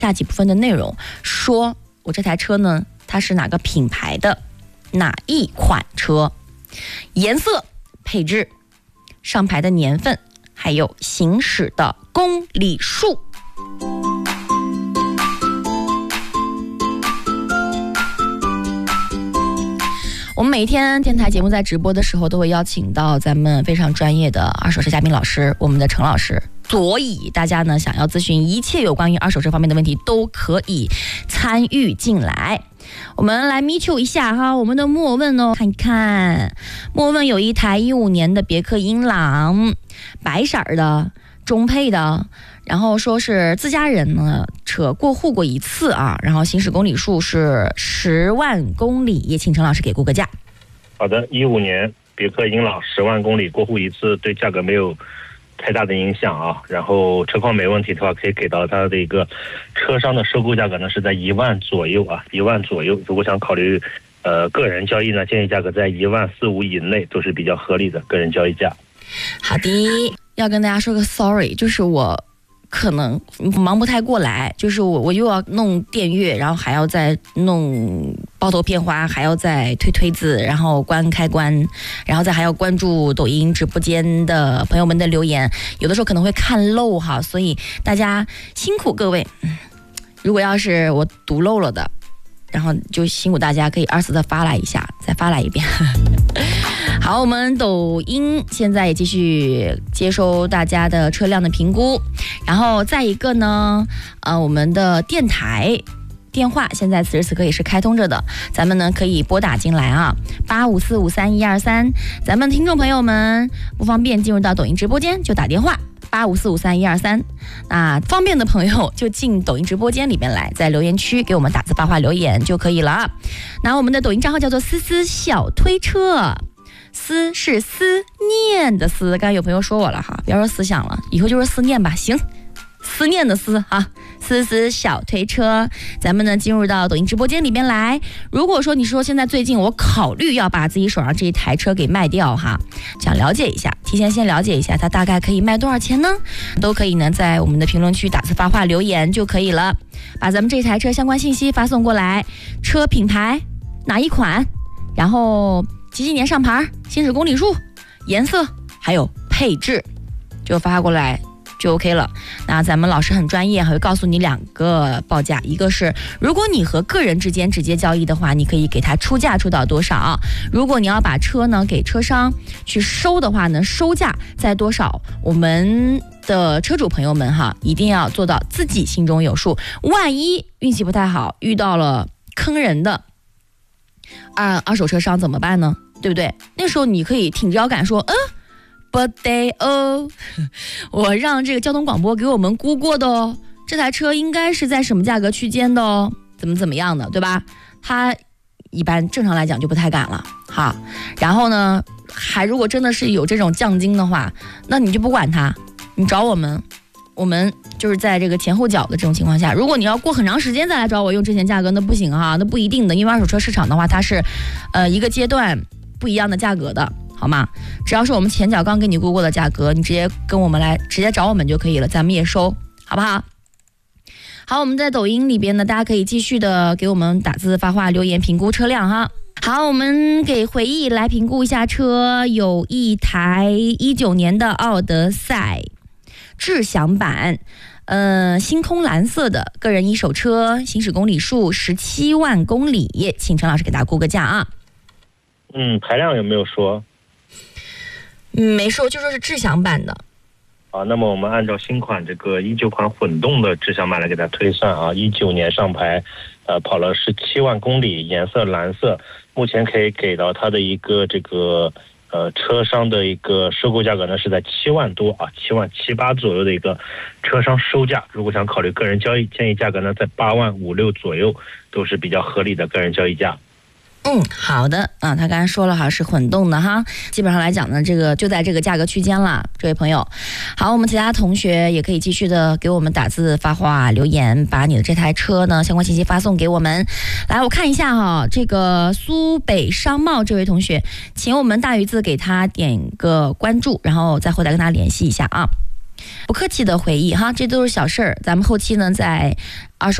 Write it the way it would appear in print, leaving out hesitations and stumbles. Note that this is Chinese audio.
下几部分的内容，说我这台车呢，它是哪个品牌的，哪一款车，颜色、配置、上牌的年份，还有行驶的公里数。我们每一天电台节目在直播的时候，都会邀请到咱们非常专业的二手车嘉宾老师，我们的陈老师。所以大家呢，想要咨询一切有关于二手车方面的问题，都可以参与进来。我们来咪球一下哈，我们的莫问哦，看一看，莫问有一台15年的别克英朗，白色的，中配的。然后说是自家人呢，车过户过一次啊，然后行驶公里数是10万公里，也请陈老师给估个价。 好的，15年别克英朗10万公里过户一次，对价格没有太大的影响啊。然后车况没问题的话，可以给到它的一个车商的收购价格呢是在1万左右啊，1万左右。如果想考虑个人交易呢，建议价格在1.45万以内都是比较合理的个人交易价。 好的，要跟大家说个 sorry， 就是我可能忙不太过来，就是我又要弄电乐，然后还要再弄包头片花，还要再推推子，然后关开关，然后再还要关注抖音直播间的朋友们的留言，有的时候可能会看漏哈，所以大家辛苦各位。如果要是我读漏了的，然后就辛苦大家可以2次的发来一下，再发来一遍。好，我们抖音现在也继续接收大家的车辆的评估，然后再一个呢，我们的电台电话现在此时此刻也是开通着的，咱们呢可以拨打进来啊，85453123，咱们听众朋友们不方便进入到抖音直播间就打电话。85453123，那方便的朋友就进抖音直播间里面来，在留言区给我们打字发话留言就可以了。那我们的抖音账号叫做思思小推车，思是思念的思，刚才有朋友说我了哈，不要说思想了，以后就是思念吧，行，思念的思啊，思思小推车，咱们呢进入到抖音直播间里面来。如果说你说现在最近我考虑要把自己手上这一台车给卖掉哈，想了解一下，提前先了解一下它大概可以卖多少钱呢？都可以呢在我们的评论区打字发话留言就可以了，把咱们这台车相关信息发送过来，车品牌哪一款，然后几年上牌，行驶公里数，颜色还有配置就发过来就 OK 了。那咱们老师很专业，还会告诉你2个报价，一个是如果你和个人之间直接交易的话，你可以给他出价出到多少，如果你要把车呢给车商去收的话呢，收价在多少，我们的车主朋友们哈，一定要做到自己心中有数，万一运气不太好遇到了坑人的二手车商怎么办呢？对不对？那时候你可以挺着腰杆说不得哦，我让这个交通广播给我们估过的哦，这台车应该是在什么价格区间的哦，怎么样的，对吧？他一般正常来讲就不太敢了哈。然后呢，还如果真的是有这种降金的话，那你就不管他，你找我们，我们就是在这个前后脚的这种情况下，如果你要过很长时间再来找我用之前价格，那不行哈，那不一定的，因为二手车市场的话，它是一个阶段不一样的价格的。好吗？只要是我们前脚刚给你估过的价格，你直接跟我们来，直接找我们就可以了，咱们也收，好不好？好，我们在抖音里边呢，大家可以继续的给我们打字发话留言评估车辆哈。好，我们给回忆来评估一下车，有一台19年的奥德赛智享版，星空蓝色的个人一手车，行驶公里数17万公里，请陈老师给大家估个价啊。 排量有没有说？ 没说，就说是智享版的。 那么我们按照新款这个19款混动的智享版来给它推算啊，19年上牌，跑了17万公里，颜色蓝色，目前可以给到它的一个这个车商的一个收购价格呢是在7万多啊，7万7、8左右的一个车商收价。如果想考虑个人交易，建议价格呢在8万5、6左右，都是比较合理的个人交易价。 好的啊，他刚才说了哈，是混动的哈，基本上来讲呢，这个就在这个价格区间了，这位朋友。好，我们其他同学也可以继续的给我们打字发话留言，把你的这台车呢相关信息发送给我们。来，我看一下哈，这个苏北商贸这位同学，请我们大鱼字给他点个关注，然后再后台跟他联系一下啊。 不客气的回忆哈，这都是小事儿，咱们后期呢在